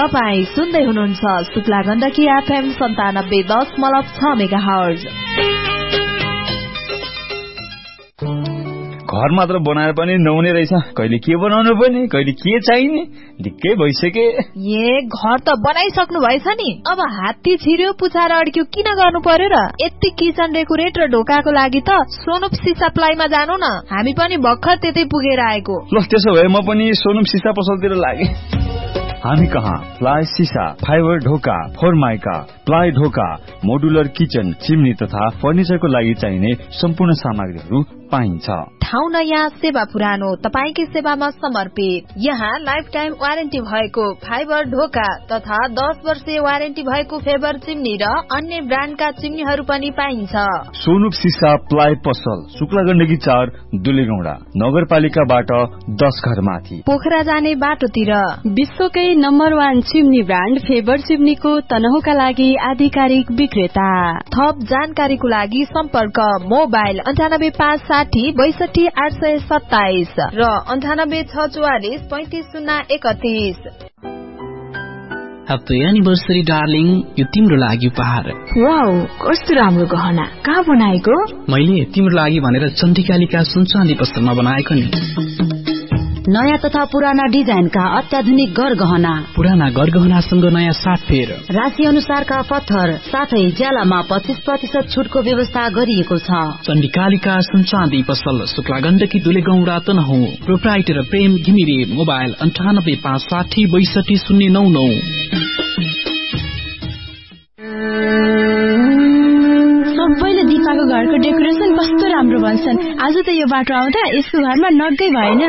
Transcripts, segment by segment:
तपाईँ सुन्दै हुनुहुन्छ शुक्ला गण्डकी FM 97.6 मेगाहर्ज। घर मात्र बनाएर पनि नहुने रहेछ, कहिले के बनाउनु पर्ने, कहिले के चाहिने, ढिक्कै भइसके। घर त बनाइसक्नु भएछ नि, अब हात्ती छिर्यो पुछाएर अड्क्यो किन गर्नु पर्यो र? यति किचन डेकोरेट र ढोकाको लागि त सोनुप सिसा प्लाईमा जानु न, हामी पनि भर्खर त्यतै पुगेर आएको। ल त्यसो भए म पनि सोनुप सिसा पसलतिर लागे। हामी कहाँ प्लाई सिसा, फाइबर ढोका, फोरमाइका, प्लाई ढोका, मोडुलर किचन, चिम्नी तथा फर्निचरको लागि चाहिने सम्पूर्ण सामग्रीहरू पाइन्छ। ठाउँ नयाँ, सेवा पुरानो, तपाईकै सेवामा समर्पित। यहाँ लाइफ टाइम वारेन्टी भएको फाइबर ढोका तथा 10 वर्षीय वारेन्टी भएको फेबर चिम्नी र अन्य ब्रान्डका चिम्नीहरू पनि पाइन्छ। सोनुप सिसा प्लाई पसल, शुक्ला गण्डकी 4, दुलेगौडा, नगरपालिकाबाट 10 घर माथि, पोखरा जाने बाटोतिर। विश्वकै नम्बर 1 चिम्नी ब्रान्ड फेबर चिम्नीको तनहुका लागि आधिकारिक विक्रेता। थप जानकारीको लागि सम्पर्क मोबाइल 9856 62 827 र 98 644 35 031। ह्याप्पी एनिभर्सरी डार्लिङ, यो तिम्रो लागि उपहार। वाउ, कस्तो राम्रो गहना, कहाँ बनाएको? मैले तिम्रो लागि भनेर चण्डिकालिका सुनचाँदी पसलमा बनाएको नि। नयाँ तथा पुराना डिजाइनका अत्याधुनिक गरगहना, पुराना गरगहनासँग नयाँ साटफेर, राशि अनुसारका पत्थर, साथै ज्यालामा 25% छुटको व्यवस्था गरिएको छ। चण्डिकालिका सुनचाँदी पसल, शुक्ला गण्डकी दुलेगौडा तनहुँ। प्रोप्राइटर प्रेम घिमिरे। मोबाइल 9856 62 099। सबैले दिपाको घरको डेकोरेसन कस्तो राम्रो भन्छन्। आज त यो बाटो आउँदा यसको घरमा नगै भएन।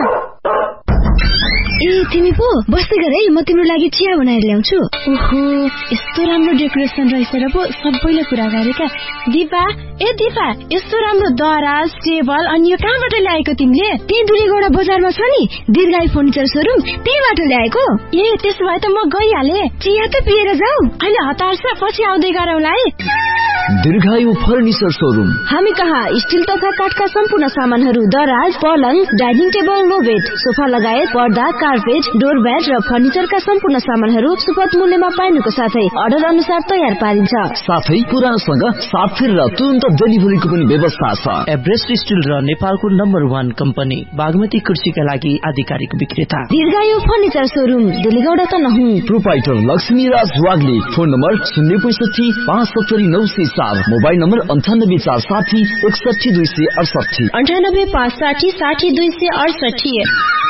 ए तिमी पो बस्दै गर है, म तिम्रो लागि चिया बनाएर ल्याउँछु। ओहो, यस्तो राम्रो डेकोरेसन रहेछ र पो सबैले कुरा गरेका। दिपा, ए दिपा, यस्तो राम्रो दराज, टेबल अनि यो कहाँबाट ल्याएको तिमीले? त्यही दुलेगौडा बजारमा छ नि दीर्घायु फर्निचर सोरुम, त्यहीबाट ल्याएको। ए त्यसो भए त म गइहाले। चिया त पिएर जाऊ, अहिले हतार छ, पछि आउँदै गरौँला है। दीर्घायु फर्निचर सोरुम। हामी कहाँ स्टिल तथा काठका सम्पूर्ण सामानहरू, दराज, पलङ, डाइनिङ टेबल, नोबेट, सोफा लगायत पर्दा, कार्पेट, डोरब्याट र फर्निचरका सम्पूर्ण सामानहरू सुपथ मूल्यमा पाइनुको साथै अर्डर अनुसार तयार पारिन्छ। साथै पुरानोसँग साफेर र तुरन्त डेलिभरीको पनि व्यवस्था छ। एभरेस्ट स्टिल र नेपालको नम्बर 1 कम्पनी बागमती कृषिका लागि आधिकारिक विक्रेता। दीर्घायु furniture showroom, दुलेगौडा Tanahun. Proprietor Laxmiraj Wagle. Phone number 065 570 907। Mobile number 98 460 61 268। 98 560 60 268।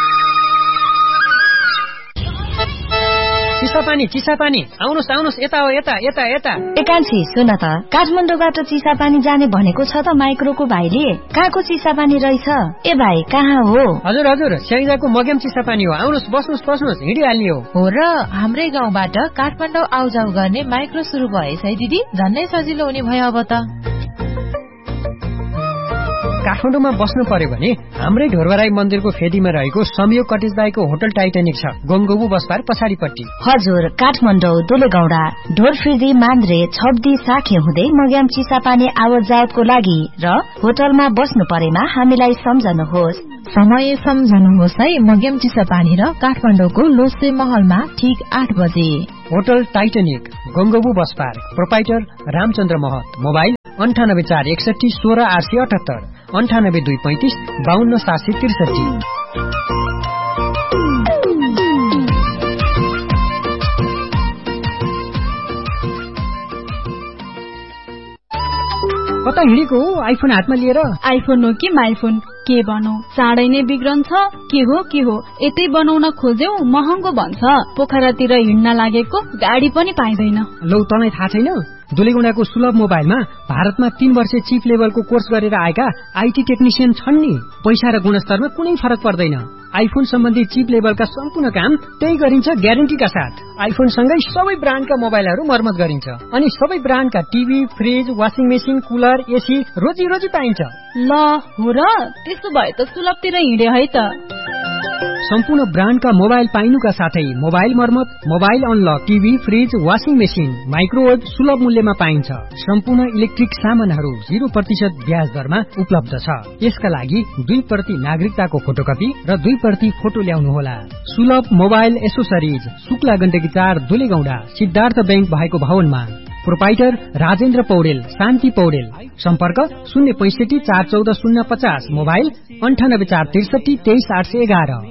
Chisapani आउनुहोस् आउनुहोस्, यता हो, यता यता यता। एकान्छी सुन त, काठमाडौँबाट चिसापानी जाने भनेको छ त माइक्रोको भाइले। कहाँको चिसापानी रहेछ? ए भाइ कहाँ हो? हजुर हजुर, स्याङ्जाको मगेम चिसापानी हो। आउनुहोस्, बस्नुहोस्, हिँडिहाल्ने हो। र हाम्रै गाउँबाट काठमाडौँ आउजाउ गर्ने माइक्रो सुरु भएछ है दिदी, झन्नै सजिलो हुने भयो अब त। काठमाडौँमा बस्नु पर्यो भने हाम्रै ढोरवराई मन्दिरको फेदीमा रहेको संयोग कटेज बाईको होटल टाइटानिक छ, गोमगोबु बसपार पछाडिपट्टि। हजुर, काठमाडौँ, दुलेगौडा, ढोरफिर्दी, मान्द्रे, छब्दी, साखे हुँदै मग्याम चिसापानी आवत जावतको लागि र होटलमा बस्नु परेमा हामीलाई सम्झनुहोस्। समय सम्झनुहोस् है, मग्याम चिसापानी र काठमाडौँको लोसे महलमा ठीक 8 बजे। होटल टाइटानिक, गोमगोबु बसपार, प्रोप्राइटर रामचन्द्र महत। मोबाइल 98 461 16 878, 98 235 52 763। कता हिँडेको हो आइफोन हातमा लिएर? आइफोन हो कि माइफोन, के भनौ, चाँडै नै बिग्रन्छ। के हो यतै बनाउन खोज्यौ महँगो भन्छ। पोखरातिर हिँड्न लागेको गाडी पनि पाइँदैन। लौ तँलाई थाहा छैन, दुलेगौडाको सुलभ मोबाइलमा भारतमा 3 वर्ष चिप लेभलको कोर्स गरेर आएका आईटी टेक्निशियन छन् नि। पैसा र गुणस्तरमा कुनै फरक पर्दैन। आइफोन सम्बन्धी चिप लेभलका सम्पूर्ण काम त्यही गरिन्छ ग्यारेन्टीका साथ। आइफोन सँगै सबै ब्रान्डका मोबाइलहरू मर्मत गरिन्छ अनि सबै ब्रान्डका TV, fridge, washing machine, cooler, AC रोजी पाइन्छ। ल हो र, त्यसो भए त सुलभतिर हिँडे है त। सम्पूर्ण ब्रान्डका मोबाइल पाइनुका साथै मोबाइल मर्मत, mobile unlock, TV, fridge, washing machine, microwave सुलभ मूल्यमा पाइन्छ। सम्पूर्ण इलेक्ट्रिक सामानहरू 0% ब्याज दरमा उपलब्ध छ। यसका लागि 2 नागरिकताको फोटोकपी र 2 फोटो ल्याउनुहोला। सुलभ mobile accessories, Shukla Gandaki 4 Dulegaunda, Siddhartha bank भएको भवनमा। प्रोपाइटर राजेन्द्र पौडेल, शान्ति पौडेल। सम्पर्क 065 414 050, मोबाइल 98 463 23 811।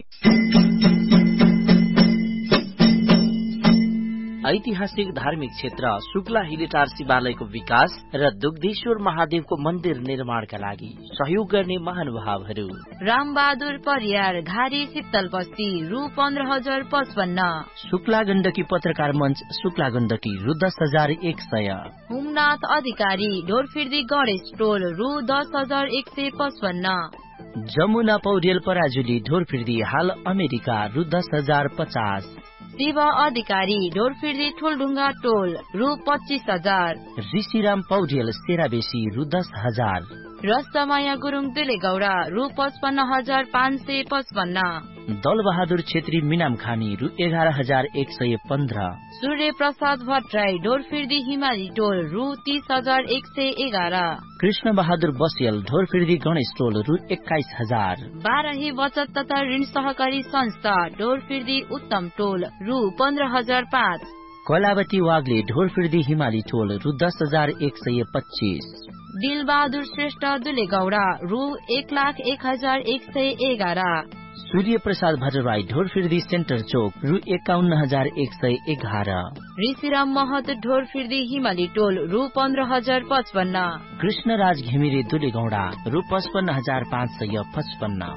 ऐतिहासिक धार्मिक क्षेत्र शुक्ला हिलेटार शिवालयको विकास र दुग्धेश्वर महादेवको मन्दिर निर्माणका लागि सहयोग गर्ने महानुभावहरू रामबहादुर परियार, घारी शीतल बस्ती, रु 15,055। शुक्ला गण्डकी पत्रकार मञ्च, शुक्ला गण्डकी, रु 10,100। हुमनाथ अधिकारी, ढोरफिर्दी गणेश टोल, रु 10,155। जमुना पौडेल पराजुली, ढोरफिर्दी, हाल अमेरिका, रु 10,050। शिव अधिकारी, ढोरफिर्दी ठुलढुङ्गा टोल, रु 25,000। ऋषिराम पौडेल, सेराबेसी, रु 10,000। रस्तमाया गुरुङ दुलेगौडा, रु 55,555। दलबहादुर छेत्री मिनाम खानी, रु 11,115। सूर्य प्रसाद भट्टराई, ढोरफिर्दी हिमाली टोल, रु 30,111। कृष्ण बहादुर बसियल, ढोरफिर्दी गणेश टोल, रु 21,000। बाराही बचत तथा ऋण सहकारी संस्था, ढोरफिर्दी उत्तम टोल, रु 15,005। कलावती वाग्ले, ढोरफिर्दी हिमाली टोल, रु 10,125। दिलबहादुर श्रेष्ठ दुलेगौडा, रु 1,01,111। सूर्य प्रसाद भट्टराई, ढोरफिर्दी सेन्टर चौक, रु 51,111। ऋषिराम महत, ढोरफिर्दी हिमाली टोल, रु 15,055। कृष्णराज घिमिरे दुलेगौडा, रु 55,555।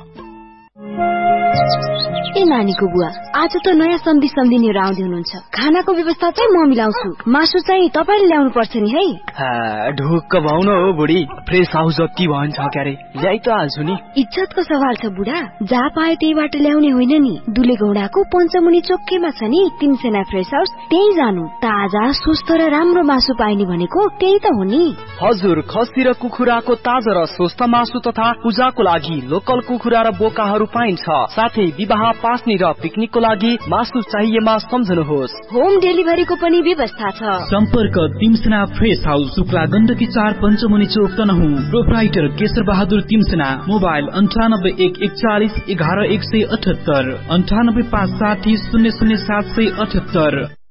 ए नानीको बुवा, आज त नयाँ सम्झिनेहरू आउँदै हुनुहुन्छ। खानाको व्यवस्था चाहिँ म मिलाउँछु, मासु चाहिँ तपाईँले ल्याउनु पर्छ नि है। ढुक्क भाउन हो बुढी, फ्रेस हाउस जति भन्छ क्यारे ल्याइ त हाल्छु नि। इज्जतको सवाल छ बुढा, जहाँ पाए त्यहीबाट ल्याउने होइन नि। दुलेगौडाको पञ्चमुनि चोकमा छ नि 3 सेना फ्रेस हाउस, त्यही जानु। ताजा स्वस्थ र राम्रो मासु पाइने भनेको त्यही त हो नि। हजुर, खसी र कुखुराको ताजा र स्वस्थ मासु तथा पूजाको लागि लोकल कुखुरा र बोकाहरू पाइन्छ। साथै विवाह, पास्नी र पिकनिकको लागि मासु चाहिएमा सम्झनुहोस्। होम डेलिभरीको पनि व्यवस्था छ। सम्पर्क तिमसेना फ्रेस हाउस, शुक्ला गण्डकी 4 पञ्चमुनि चोक तनहुँ। प्रोप्राइटर केशर बहादुर तिमसेना, मोबाइल 98 141 11 178, 98 560 00 778।